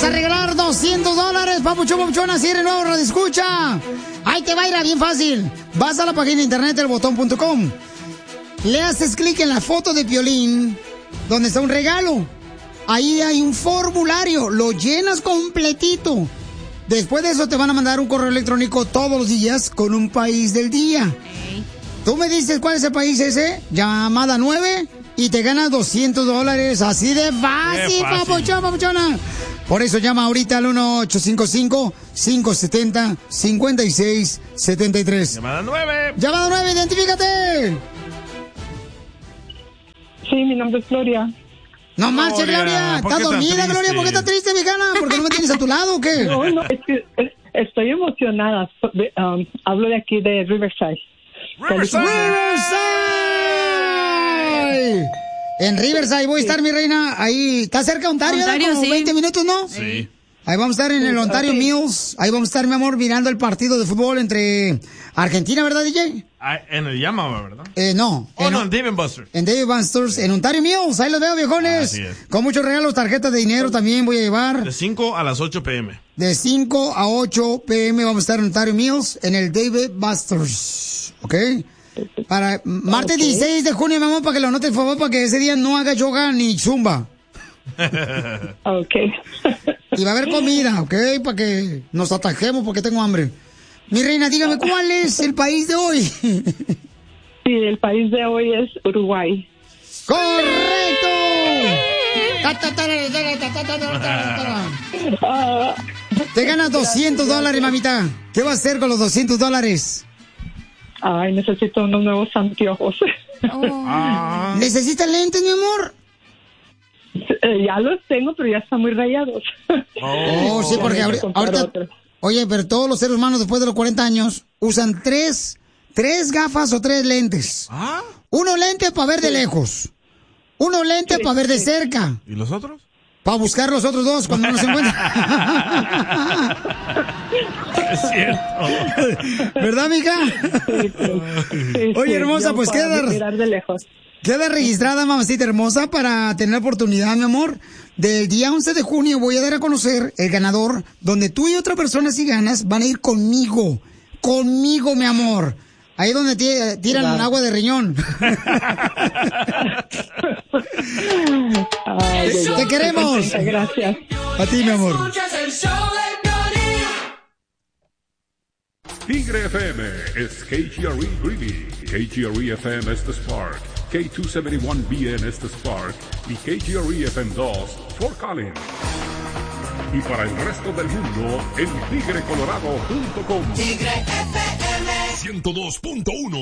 a regalar $200, papuchón, papuchona, si eres nuevo, radio escucha. Ahí te va a ir bien fácil. Vas a la página de internet elbotón.com. Le haces clic en la foto de Piolín, donde está un regalo. Ahí hay un formulario, lo llenas completito. Después de eso te van a mandar un correo electrónico todos los días con un país del día. Okay. Tú me dices cuál es el país ese, llamada 9, y te ganas $200. Así de fácil, papuchón, papuchona. Por eso llama ahorita al 1-855-570-5673. Llamada 9. Llamada 9, identifícate. Sí, mi nombre es Gloria. No marches, Gloria. ¿Estás dormida, Gloria? ¿Por qué estás triste, mexicana? ¿Por qué no me tienes a tu lado o qué? No, es que estoy emocionada. Hablo de aquí de Riverside. ¡Riverside! En Riverside voy a estar, mi reina. Ahí, está cerca de Ontario, como sí. 20 minutos, ¿no? Sí. Ahí vamos a estar en el Ontario Mills. Ahí vamos a estar, mi amor, mirando el partido de fútbol entre Argentina, ¿verdad, DJ? En el Yamaha, ¿verdad? No. No, en Dave & Buster's. En Dave & Buster's, en Ontario Mills. Ahí los veo, viejones. Así es. Con muchos regalos, tarjetas de dinero también voy a llevar. De 5 a las 8 p.m. De 5 a 8 p.m. vamos a estar en Ontario Mills, en el Dave & Buster's. ¿Ok? Para martes 16 de junio, mi amor, para que lo anotes, por favor, para que ese día no haga yoga ni zumba. Ok. Y va a haber comida, ¿ok? Para que nos atajemos porque tengo hambre. Mi reina, dígame, ¿cuál es el país de hoy? Sí, el país de hoy es Uruguay. ¡Correcto! Te ganas $200, mamita. ¿Qué vas a hacer con los $200? Ay, necesito unos nuevos anteojos. ¿Necesitas lentes, mi amor? Ya los tengo, pero ya están muy rayados. Sí, porque ahorita... Oye, pero todos los seres humanos después de los 40 años usan tres gafas o 3 lentes. Uno lente para ver de lejos. Uno lente para ver de cerca. ¿Y los otros? Para buscar los otros 2 cuando no se encuentran. Es cierto. ¿Verdad, mija? Sí, oye, hermosa, pues mirar de lejos. Queda registrada, mamacita hermosa, para tener la oportunidad, mi amor. Del día 11 de junio voy a dar a conocer el ganador, donde tú y otra persona, si ganas, van a ir conmigo. Conmigo, mi amor. Ahí donde tiran agua de riñón. Te queremos. Gracias. A ti, mi amor. Tigre FM es KGRE Greeley, KGRE FM es The Spark, K271BN es The Spark y KGRE FM 2 Fort Collins. Y para el resto del mundo, en tigrecolorado.com. Tigre FM 102.1